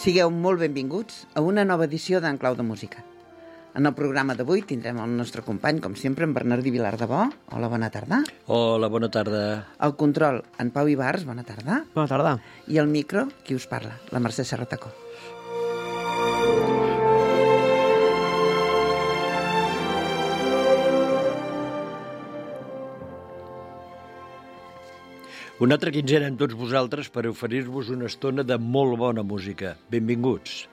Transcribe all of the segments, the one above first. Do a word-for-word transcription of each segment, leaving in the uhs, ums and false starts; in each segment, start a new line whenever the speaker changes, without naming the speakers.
Sigueu molt benvinguts a una nova edició d'En Clau de Música. En el programa d'avui tindrem el nostre company, com sempre, en Bernardí Vilardebó. Hola, bona tarda.
Hola, bona tarda.
El control, en Pau Ibars, bona tarda.
Bona tarda.
I el micro, qui us parla? La Mercè Serratacó.
Una altra quinzena amb tots vosaltres per oferir-vos una estona de molt bona música. Benvinguts.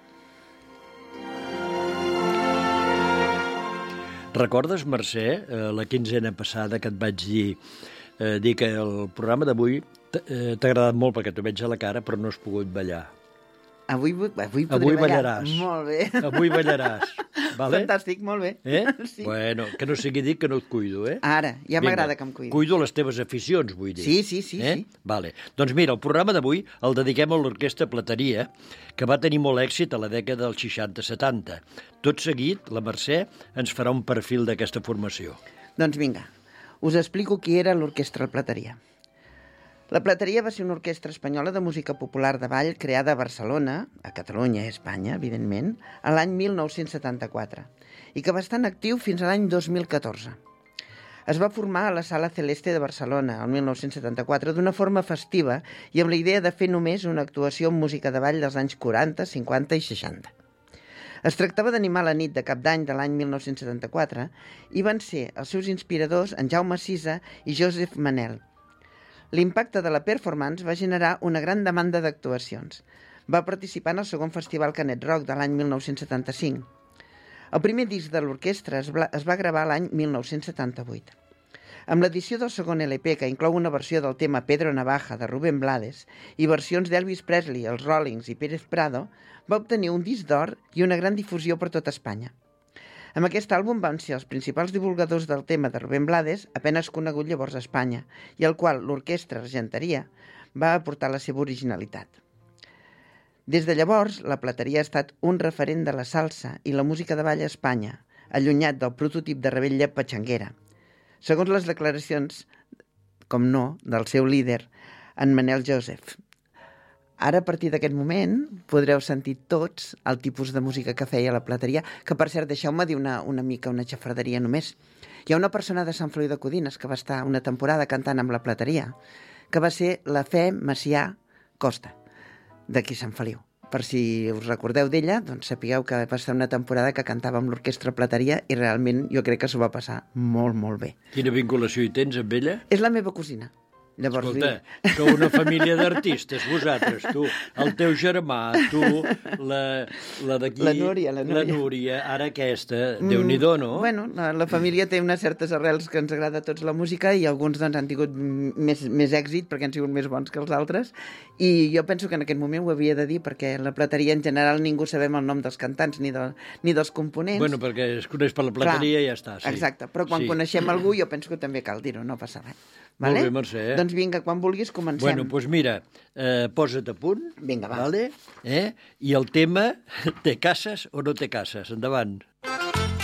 Recordes, Mercè, la quinzena passada que et vaig dir, eh, dir que el programa d'avui t'ha agradat molt perquè t'ho veig a la cara, però no has pogut ballar.
Avui, avui podré
avui
ballar.
ballaràs.
Molt bé.
Avui ballaràs. Vale?
Fantàstic, molt bé.
Eh?
Sí.
Bueno, que no sigui dit que no et cuido, eh?
Ara, ja m'agrada que em cuidi.
Cuido les teves aficions, vull dir.
Sí, sí, sí.
Eh?
sí.
Vale. Doncs mira, el programa d'avui el dediquem a l'Orquestra Plateria, que va tenir molt èxit a la dècada dels seixanta setanta. Tot seguit, la Mercè ens farà un perfil d'aquesta formació.
Doncs vinga, us explico qui era l'Orquestra Plateria. La Plateria va ser una orquestra espanyola de música popular de ball creada a Barcelona, a Catalunya i Espanya, evidentment, a l'any mil nou-cents setanta-quatre, i que va estar en actiu fins a l'any dos mil catorze. Es va formar a la Sala Celeste de Barcelona, el mil nou-cents setanta-quatre, d'una forma festiva i amb la idea de fer només una actuació amb música de ball dels anys quaranta, cinquanta i seixanta. Es tractava d'animar la nit de Cap d'Any de l'any mil nou-cents setanta-quatre i van ser els seus inspiradors en Jaume Sisa i Josep Manel. L'impacte de la performance va generar una gran demanda d'actuacions. Va participar en el segon Festival Canet Rock de l'any mil nou-cents setanta-cinc. El primer disc de l'orquestra es va gravar l'any mil nou-cents setanta-vuit. Amb l'edició del segon L P, que inclou una versió del tema Pedro Navaja de Rubén Blades i versions d'Elvis Presley, els Rollings i Pérez Prado, va obtenir un disc d'or i una gran difusió per tot Espanya. Amb aquest àlbum van ser els principals divulgadors del tema de Rubén Blades, apenas conegut llavors a Espanya, i al qual l'orquestra Argenteria va aportar la seva originalitat. Des de llavors, la Plateria ha estat un referent de la salsa i la música de ball a Espanya, allunyat del prototip de rebella patxanguera. Segons les declaracions, com no, del seu líder, en Manel Joseph. Ara, a partir d'aquest moment, podreu sentir tots el tipus de música que feia la Plateria, que, per cert, deixeu-me dir una, una mica una xafarderia només. Hi ha una persona de Sant Feliu de Codines que va estar una temporada cantant amb la Plateria, que va ser la Fe Macià Costa, d'aquí Sant Feliu. Per si us recordeu d'ella, doncs sapigueu que va estar una temporada que cantava amb l'Orquestra Plateria i realment jo crec que s'ho va passar molt, molt bé.
Quina vinculació hi tens amb ella?
És la meva cosina. Llavors,
escolta, li... sou una família d'artistes, vosaltres, tu, el teu germà, tu, la, la d'aquí...
La Núria, la Núria.
La Núria, ara aquesta, mm, Déu-n'hi-do, no?
Bueno, la, la família té unes certes arrels que ens agrada a tots la música i alguns doncs, han tingut més, més èxit perquè han sigut més bons que els altres i jo penso que en aquest moment ho havia de dir perquè la Plateria en general ningú sabem el nom dels cantants ni, de, ni dels components.
Bueno, perquè es coneix per la Plateria i ja està. Sí.
Exacte, però quan
sí.
coneixem algú jo penso que també cal dir-ho, no passa res. Vale?
Molt bé, Mercè. Eh?
Doncs vinga, quan vulguis comencem.
Bueno, doncs mira, eh, posa't a punt.
Vinga, va.
Vale? Eh? I el tema, te cases o no te cases? Endavant.